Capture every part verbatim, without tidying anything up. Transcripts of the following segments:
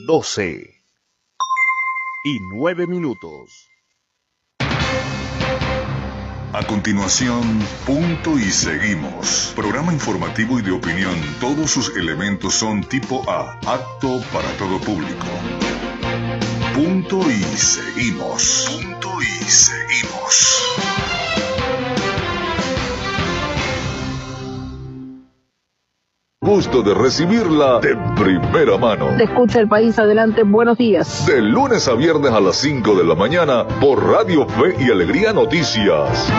doce y nueve minutos. A continuación, Punto y Seguimos. Programa informativo y de opinión. Todos sus elementos son tipo A, apto para todo público. Punto y Seguimos. Punto y Seguimos. Gusto de recibirla de primera mano. Te escucha el país adelante, buenos días. De lunes a viernes a las cinco de la mañana por Radio Fe y Alegría Noticias.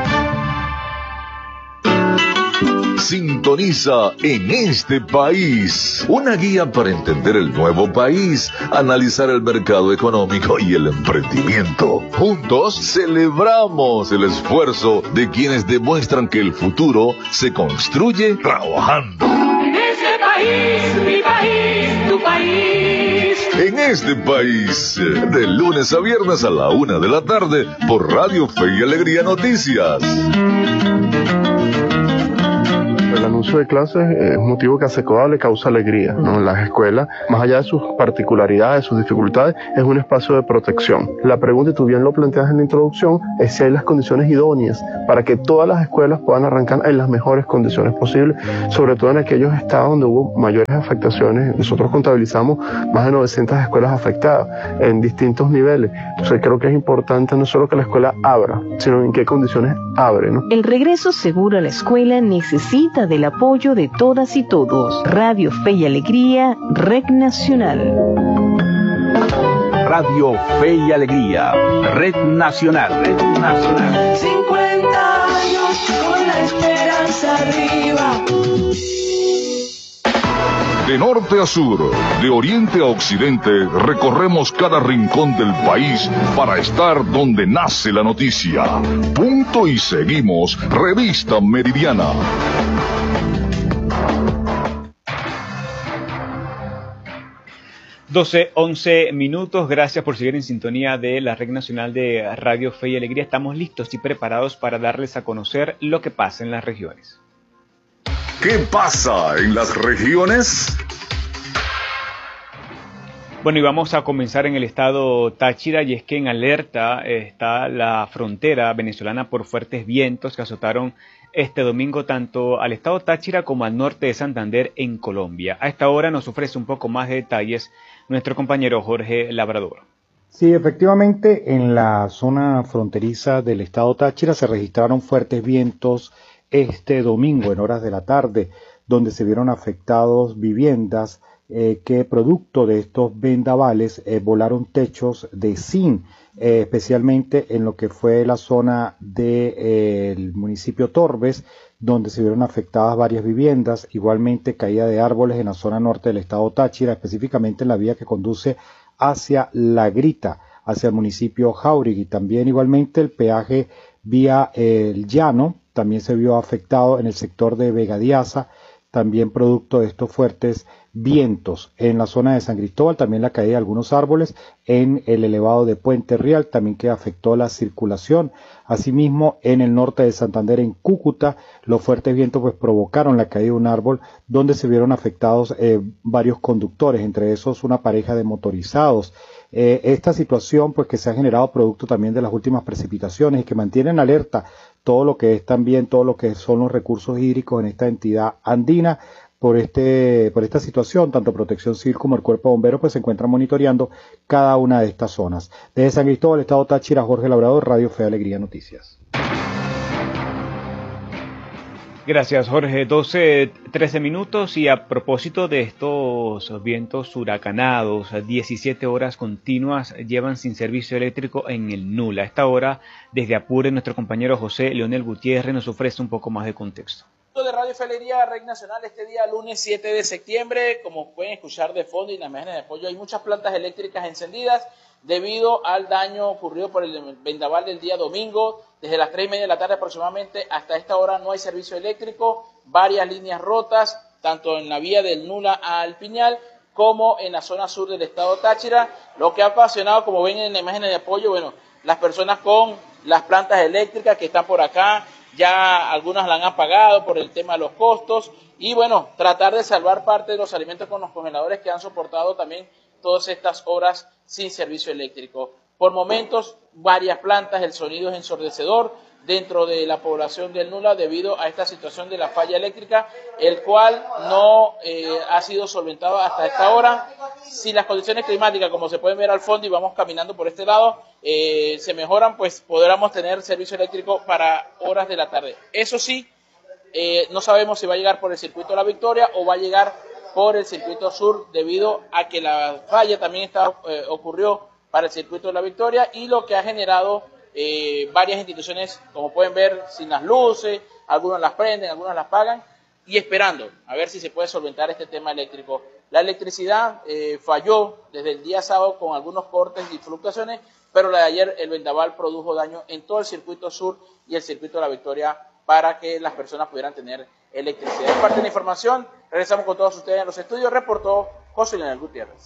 Sintoniza En Este País, una guía para entender el nuevo país, analizar el mercado económico y el emprendimiento. Juntos celebramos el esfuerzo de quienes demuestran que el futuro se construye trabajando. En este país, mi país, tu país. En Este País, de lunes a viernes a la una de la tarde por Radio Fe y Alegría Noticias. El anuncio de clases es un motivo que a SECODA le causa alegría, ¿no? En las escuelas, más allá de sus particularidades, sus dificultades, es un espacio de protección. La pregunta, y tú bien lo planteas en la introducción, es si hay las condiciones idóneas para que todas las escuelas puedan arrancar en las mejores condiciones posibles, sobre todo en aquellos estados donde hubo mayores afectaciones. Nosotros contabilizamos más de novecientas escuelas afectadas en distintos niveles. Entonces creo que es importante no solo que la escuela abra, sino en qué condiciones abre, ¿no? El regreso seguro a la escuela necesita del apoyo de todas y todos. Radio Fe y Alegría, Red Nacional. Radio Fe y Alegría, Red Nacional. Red Nacional. cincuenta años con la esperanza arriba. De norte a sur, de oriente a occidente, recorremos cada rincón del país para estar donde nace la noticia. Punto y Seguimos, Revista Meridiana. doce, once minutos, gracias por seguir en sintonía de la Red Nacional de Radio Fe y Alegría. Estamos listos y preparados para darles a conocer lo que pasa en las regiones. ¿Qué pasa en las regiones? Bueno, y vamos a comenzar en el estado Táchira, y es que en alerta está la frontera venezolana por fuertes vientos que azotaron este domingo tanto al estado Táchira como al norte de Santander en Colombia. A esta hora nos ofrece un poco más de detalles nuestro compañero Jorge Labrador. Sí, efectivamente, en la zona fronteriza del estado Táchira se registraron fuertes vientos este domingo en horas de la tarde, donde se vieron afectados viviendas eh, que producto de estos vendavales eh, volaron techos de zinc, eh, especialmente en lo que fue la zona del eh, municipio Torbes, donde se vieron afectadas varias viviendas, igualmente caída de árboles en la zona norte del estado Táchira, específicamente en la vía que conduce hacia La Grita, hacia el municipio Jauregui, también igualmente el peaje vía eh, El Llano, también se vio afectado en el sector de Vegadiaza, también producto de estos fuertes vientos. En la zona de San Cristóbal también la caída de algunos árboles en el elevado de Puente Real, también que afectó la circulación. Asimismo, en el norte de Santander, en Cúcuta, los fuertes vientos pues provocaron la caída de un árbol donde se vieron afectados eh, varios conductores, entre esos una pareja de motorizados. Eh, esta situación pues que se ha generado producto también de las últimas precipitaciones y que mantienen alerta todo lo que es también, todo lo que son los recursos hídricos en esta entidad andina. Por, este, por esta situación, tanto Protección Civil como el Cuerpo de Bomberos pues se encuentran monitoreando cada una de estas zonas. Desde San Cristóbal, Estado Táchira, Jorge Labrador, Radio Fe Alegría Noticias. Gracias, Jorge. doce, trece minutos, y a propósito de estos vientos huracanados, diecisiete horas continuas llevan sin servicio eléctrico en el Nula. A esta hora, desde Apure, nuestro compañero José Leonel Gutiérrez nos ofrece un poco más de contexto. De Radio Fe y Alegría, Red Nacional, este día lunes siete de septiembre, como pueden escuchar de fondo y en las imágenes de apoyo, hay muchas plantas eléctricas encendidas debido al daño ocurrido por el vendaval del día domingo. Desde las tres y media de la tarde aproximadamente hasta esta hora no hay servicio eléctrico, varias líneas rotas, tanto en la vía del Nula al Piñal como en la zona sur del estado Táchira, lo que ha ocasionado, como ven en la imagen de apoyo, bueno, las personas con las plantas eléctricas que están por acá, ya algunas la han apagado por el tema de los costos, y bueno, tratar de salvar parte de los alimentos con los congeladores que han soportado también todas estas horas sin servicio eléctrico. Por momentos, varias plantas, el sonido es ensordecedor dentro de la población del Nula debido a esta situación de la falla eléctrica, el cual no eh, ha sido solventado hasta esta hora. Si las condiciones climáticas, como se pueden ver al fondo y vamos caminando por este lado, eh, se mejoran, pues podremos tener servicio eléctrico para horas de la tarde. Eso sí, eh, no sabemos si va a llegar por el circuito La Victoria o va a llegar por el circuito sur, debido a que la falla también está, eh, ocurrió para el circuito de La Victoria, y lo que ha generado eh, varias instituciones, como pueden ver, sin las luces, algunas las prenden, algunas las apagan, y esperando a ver si se puede solventar este tema eléctrico. La electricidad eh, falló desde el día sábado con algunos cortes y fluctuaciones, pero la de ayer, el vendaval, produjo daño en todo el circuito sur y el circuito de La Victoria para que las personas pudieran tener electricidad. Es parte de la información. Regresamos con todos ustedes en los estudios. Reportó José Leonel Gutiérrez.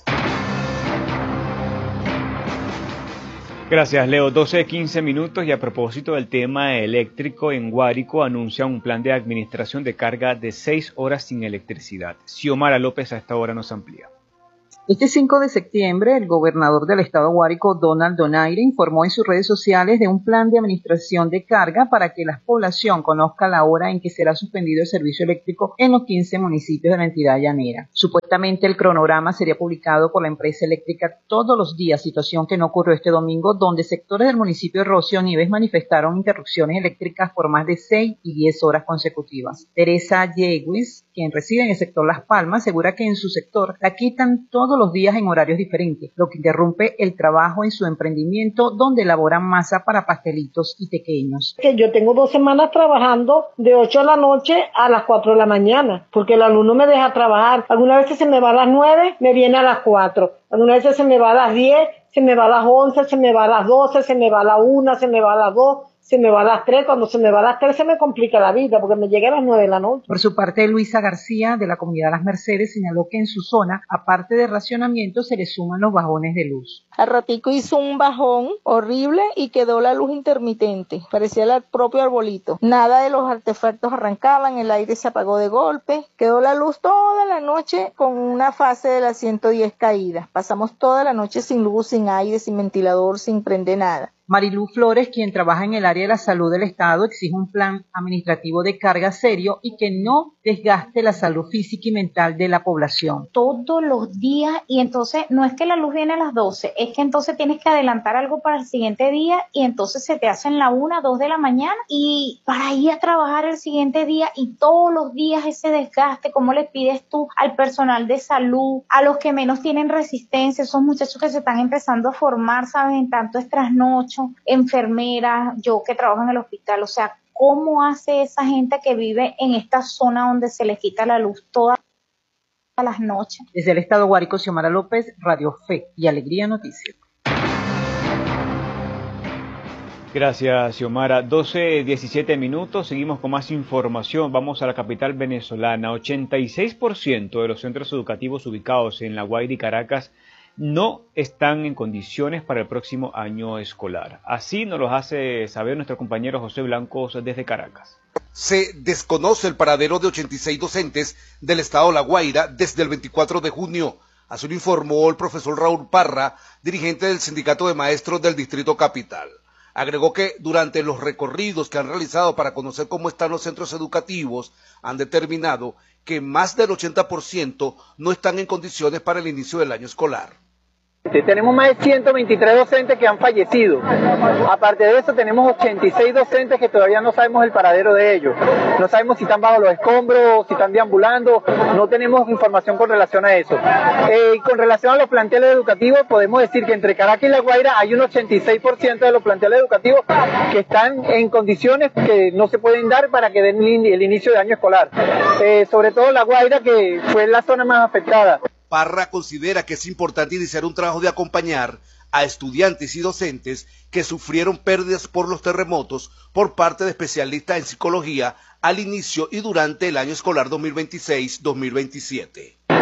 Gracias, Leo. doce quince minutos, y a propósito del tema eléctrico, en Guárico anuncia un plan de administración de carga de seis horas sin electricidad. Xiomara López a esta hora nos amplía. Este cinco de septiembre, el gobernador del estado Guárico, Donald Donaire, informó en sus redes sociales de un plan de administración de carga para que la población conozca la hora en que será suspendido el servicio eléctrico en los quince municipios de la entidad llanera. Supuestamente el cronograma sería publicado por la empresa eléctrica todos los días, situación que no ocurrió este domingo, donde sectores del municipio de Rocío Nieves manifestaron interrupciones eléctricas por más de seis y diez horas consecutivas. Teresa Yeguis, quien reside en el sector Las Palmas, asegura que en su sector la quitan todos los días en horarios diferentes, lo que interrumpe el trabajo en su emprendimiento, donde elaboran masa para pastelitos y pequeños. Que yo tengo dos semanas trabajando de ocho de la noche a las cuatro de la mañana, porque el alumno me deja trabajar. Algunas veces se me va a las nueve, me viene a las cuatro. Algunas veces se me va a las diez, se me va a las once, se me va a las doce, se me va a la una, se me va a las dos. Se me va a las tres, cuando se me va a las tres se me complica la vida, porque me llega a las nueve de la noche. Por su parte, Luisa García, de la comunidad Las Mercedes, señaló que en su zona, aparte de racionamiento, se le suman los bajones de luz. Al ratico hizo un bajón horrible y quedó la luz intermitente, parecía el propio arbolito. Nada de los artefactos arrancaban, el aire se apagó de golpe, quedó la luz toda la noche con una fase de las ciento diez caídas. Pasamos toda la noche sin luz, sin aire, sin ventilador, sin prender nada. Marilú Flores, quien trabaja en el área de la salud del Estado, exige un plan administrativo de carga serio y que no desgaste la salud física y mental de la población. Todos los días, y entonces no es que la luz viene a las doce, es que entonces tienes que adelantar algo para el siguiente día y entonces se te hacen la una, dos de la mañana y para ir a trabajar el siguiente día, y todos los días ese desgaste. ¿Cómo le pides tú al personal de salud, a los que menos tienen resistencia, esos muchachos que se están empezando a formar, saben, en tanto es trasnocho, enfermeras, yo que trabajo en el hospital, o sea, ¿cómo hace esa gente que vive en esta zona donde se les quita la luz todas las noches? Desde el estado Guárico, Xiomara López, Radio Fe y Alegría Noticias. Gracias, Xiomara. doce diecisiete minutos, seguimos con más información. Vamos a la capital venezolana. ochenta y seis por ciento de los centros educativos ubicados en La Guaira y Caracas no están en condiciones para el próximo año escolar. Así nos lo hace saber nuestro compañero José Blancos desde Caracas. Se desconoce el paradero de ochenta y seis docentes del estado La Guaira desde el veinticuatro de junio. Así lo informó el profesor Raúl Parra, dirigente del Sindicato de Maestros del Distrito Capital. Agregó que durante los recorridos que han realizado para conocer cómo están los centros educativos, han determinado que más del ochenta por ciento no están en condiciones para el inicio del año escolar. Tenemos más de ciento veintitrés docentes que han fallecido. Aparte de eso, tenemos ochenta y seis docentes que todavía no sabemos el paradero de ellos. No sabemos si están bajo los escombros, si están deambulando. No tenemos información con relación a eso. Eh, con relación a los planteles educativos, podemos decir que entre Caracas y La Guaira hay un ochenta y seis por ciento de los planteles educativos que están en condiciones que no se pueden dar para que den el inicio de año escolar. Eh, sobre todo La Guaira, que fue la zona más afectada. Parra considera que es importante iniciar un trabajo de acompañar a estudiantes y docentes que sufrieron pérdidas por los terremotos por parte de especialistas en psicología al inicio y durante el año escolar dos mil veintiséis dos mil veintisiete.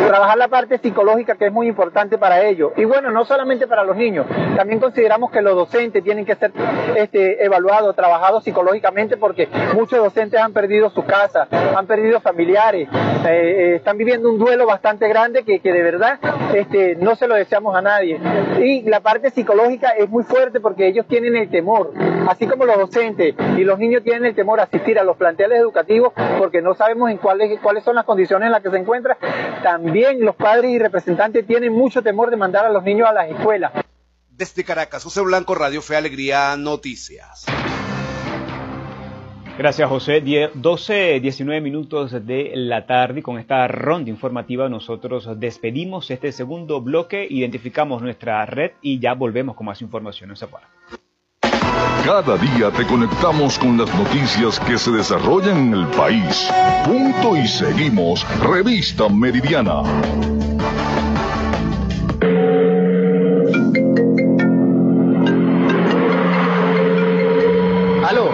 Trabajar la parte psicológica, que es muy importante para ellos. Y bueno, no solamente para los niños, también consideramos que los docentes tienen que ser este, evaluados, trabajados psicológicamente, porque muchos docentes han perdido su casa, han perdido familiares, eh, eh, están viviendo un duelo bastante grande que, que de verdad este, no se lo deseamos a nadie. Y la parte psicológica es muy fuerte porque ellos tienen el temor, así como los docentes y los niños tienen el temor a asistir a los planteles educativos porque no sabemos en cuáles, cuáles son las condiciones en las que se encuentran. También los padres y representantes tienen mucho temor de mandar a los niños a las escuelas. Desde Caracas, José Blanco, Radio Fe Alegría Noticias. Gracias, José. doce, diecinueve minutos de la tarde, y con esta ronda informativa nosotros despedimos este segundo bloque, identificamos nuestra red y ya volvemos con más información. No se para. Cada día te conectamos con las noticias que se desarrollan en el país. Punto y seguimos. Revista Meridiana. Aló.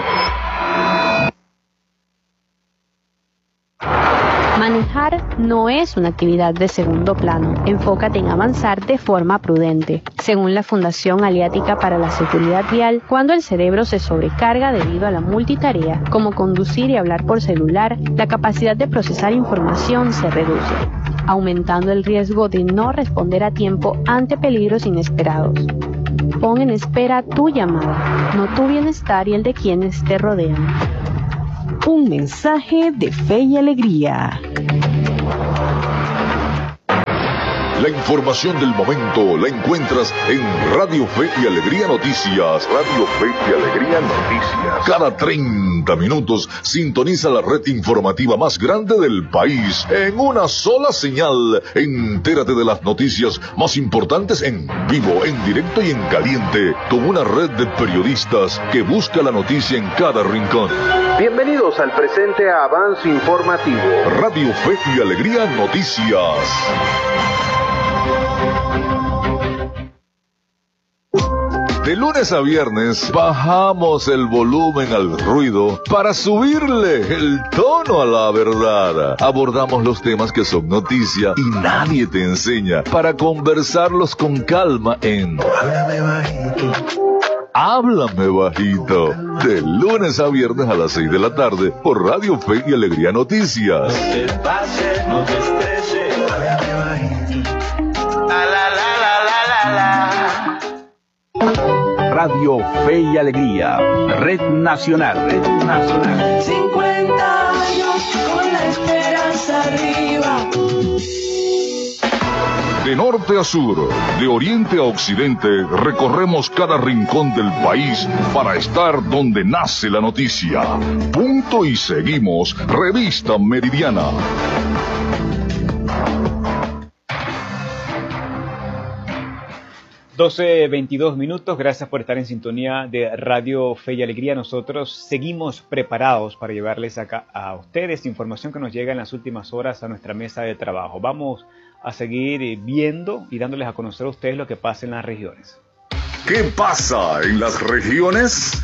Manejar no es una actividad de segundo plano. Enfócate en avanzar de forma prudente. Según la Fundación Aliática para la Seguridad Vial, cuando el cerebro se sobrecarga debido a la multitarea, como conducir y hablar por celular, la capacidad de procesar información se reduce, aumentando el riesgo de no responder a tiempo ante peligros inesperados. Pon en espera tu llamada, no tu bienestar y el de quienes te rodean. Un mensaje de fe y alegría. La información del momento la encuentras en Radio Fe y Alegría Noticias. Radio Fe y Alegría Noticias. Cada treinta minutos sintoniza la red informativa más grande del país en una sola señal. Entérate de las noticias más importantes en vivo, en directo y en caliente, con una red de periodistas que busca la noticia en cada rincón. Bienvenidos al presente avance informativo. Radio Fe y Alegría Noticias. De lunes a viernes bajamos el volumen al ruido para subirle el tono a la verdad. Abordamos los temas que son noticia y nadie te enseña para conversarlos con calma en Háblame Bajito. Háblame Bajito. De lunes a viernes a las seis de la tarde por Radio Fe y Alegría Noticias. No te pases, no te estreses. Háblame Bajito. La la la la la la la. Radio Fe y Alegría, Red Nacional, Red Nacional. cincuenta años con la esperanza arriba. De norte a sur, de oriente a occidente, recorremos cada rincón del país para estar donde nace la noticia. Punto y seguimos, Revista Meridiana. doce, veintidós minutos, gracias por estar en sintonía de Radio Fe y Alegría. Nosotros seguimos preparados para llevarles acá a ustedes información que nos llega en las últimas horas a nuestra mesa de trabajo. Vamos a seguir viendo y dándoles a conocer a ustedes lo que pasa en las regiones. ¿Qué pasa en las regiones?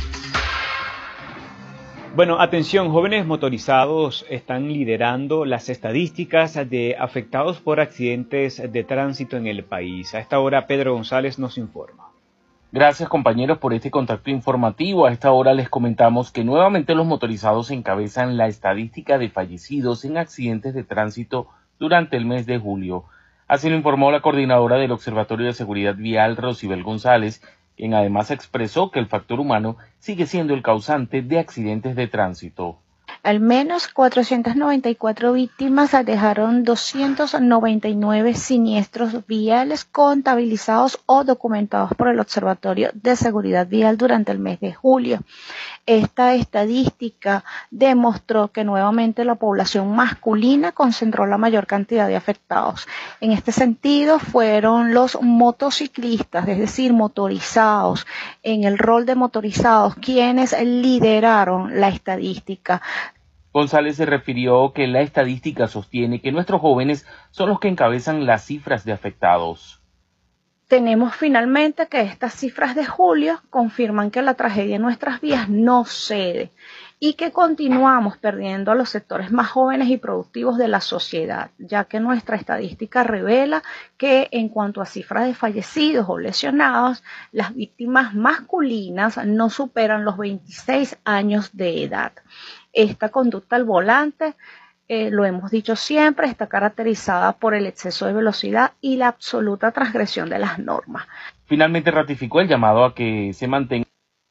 Bueno, atención, jóvenes motorizados están liderando las estadísticas de afectados por accidentes de tránsito en el país. A esta hora, Pedro González nos informa. Gracias, compañeros, por este contacto informativo. A esta hora les comentamos que nuevamente los motorizados encabezan la estadística de fallecidos en accidentes de tránsito durante el mes de julio. Así lo informó la coordinadora del Observatorio de Seguridad Vial, Rosibel González, quien además expresó que el factor humano sigue siendo el causante de accidentes de tránsito. Al menos cuatrocientas noventa y cuatro víctimas dejaron doscientos noventa y nueve siniestros viales contabilizados o documentados por el Observatorio de Seguridad Vial durante el mes de julio. Esta estadística demostró que nuevamente la población masculina concentró la mayor cantidad de afectados. En este sentido fueron los motociclistas, es decir, motorizados, en el rol de motorizados, quienes lideraron la estadística. González se refirió que la estadística sostiene que nuestros jóvenes son los que encabezan las cifras de afectados. tenemos finalmente que estas cifras de julio confirman que la tragedia en nuestras vías no cede y que continuamos perdiendo a los sectores más jóvenes y productivos de la sociedad, ya que nuestra estadística revela que en cuanto a cifras de fallecidos o lesionados, las víctimas masculinas no superan los veintiséis años de edad. Esta conducta al volante, eh, lo hemos dicho siempre, está caracterizada por el exceso de velocidad y la absoluta transgresión de las normas. Finalmente ratificó el llamado a que se mantenga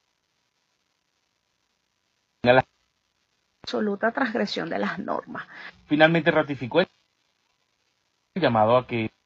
la absoluta transgresión de las normas. Finalmente ratificó el llamado a que